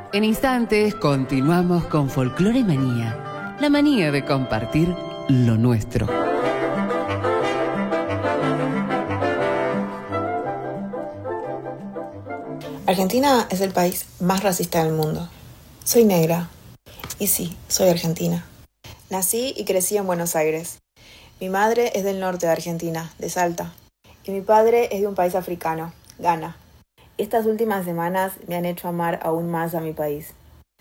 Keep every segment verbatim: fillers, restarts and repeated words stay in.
En instantes continuamos con Folclore Manía, la manía de compartir lo nuestro. Argentina es el país más racista del mundo. Soy negra. Y sí, soy argentina. Nací y crecí en Buenos Aires. Mi madre es del norte de Argentina, de Salta. Y mi padre es de un país africano, Ghana. Estas últimas semanas me han hecho amar aún más a mi país.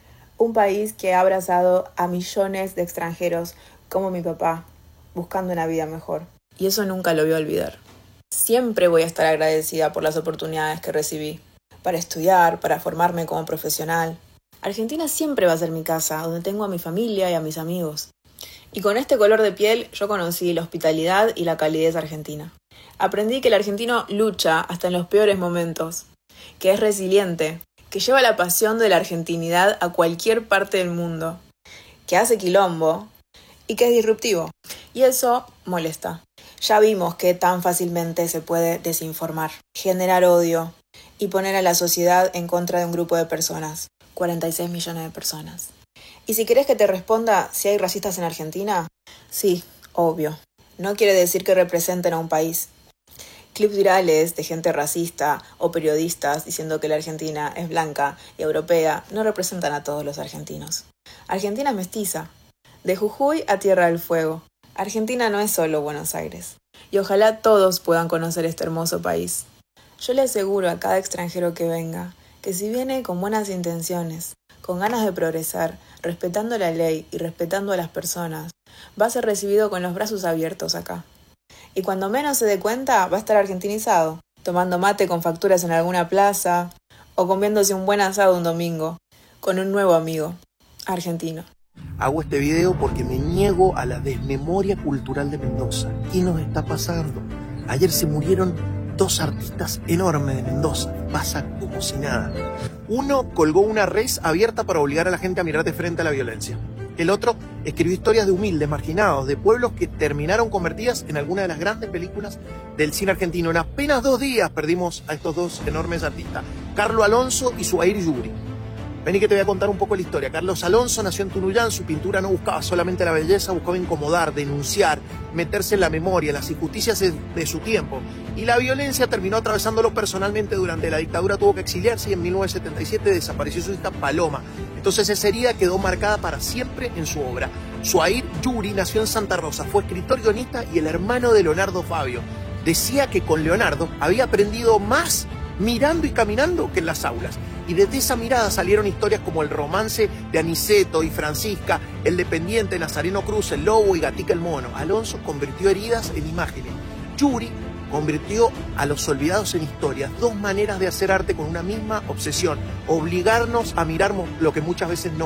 Un país que ha abrazado a millones de extranjeros como mi papá, buscando una vida mejor. Y eso nunca lo voy a olvidar. Siempre voy a estar agradecida por las oportunidades que recibí. Para estudiar, para formarme como profesional. Argentina siempre va a ser mi casa, donde tengo a mi familia y a mis amigos. Y con este color de piel yo conocí la hospitalidad y la calidez argentina. Aprendí que el argentino lucha hasta en los peores momentos, que es resiliente, que lleva la pasión de la argentinidad a cualquier parte del mundo, que hace quilombo y que es disruptivo. Y eso molesta. Ya vimos que tan fácilmente se puede desinformar, generar odio y poner a la sociedad en contra de un grupo de personas, cuarenta y seis millones de personas. Y si querés que te responda si hay racistas en Argentina, sí, obvio. No quiere decir que representen a un país. Clips virales de gente racista o periodistas diciendo que la Argentina es blanca y europea no representan a todos los argentinos. Argentina es mestiza, de Jujuy a Tierra del Fuego. Argentina no es solo Buenos Aires. Y ojalá todos puedan conocer este hermoso país. Yo le aseguro a cada extranjero que venga que si viene con buenas intenciones, con ganas de progresar, respetando la ley y respetando a las personas, va a ser recibido con los brazos abiertos acá. Y cuando menos se dé cuenta, va a estar argentinizado, tomando mate con facturas en alguna plaza o comiéndose un buen asado un domingo, con un nuevo amigo, argentino. Hago este video porque me niego a la desmemoria cultural de Mendoza. ¿Qué nos está pasando? Ayer se murieron dos artistas enormes de Mendoza. Pasa como si nada. Uno colgó una res abierta para obligar a la gente a mirar de frente a la violencia. El otro escribió historias de humildes, marginados, de pueblos que terminaron convertidas en algunas de las grandes películas del cine argentino. En apenas dos días perdimos a estos dos enormes artistas, Carlo Alonso y Zuhair Yuguri. Vení que te voy a contar un poco la historia. Carlos Alonso nació en Tunuyán, su pintura no buscaba solamente la belleza, buscaba incomodar, denunciar, meterse en la memoria, las injusticias de su tiempo. Y la violencia terminó atravesándolo personalmente durante la dictadura, tuvo que exiliarse y en mil novecientos setenta y siete desapareció su hija Paloma. Entonces esa herida quedó marcada para siempre en su obra. Zuhair Yuguri nació en Santa Rosa, fue escritor, guionista y el hermano de Leonardo Fabio. Decía que con Leonardo había aprendido más mirando y caminando que en las aulas. Y desde esa mirada salieron historias como el romance de Aniceto y Francisca, el dependiente Nazareno Cruz, el lobo y Gatica el mono. Alonso convirtió heridas en imágenes. Yuri convirtió a los olvidados en historias. Dos maneras de hacer arte con una misma obsesión. Obligarnos a mirar lo que muchas veces no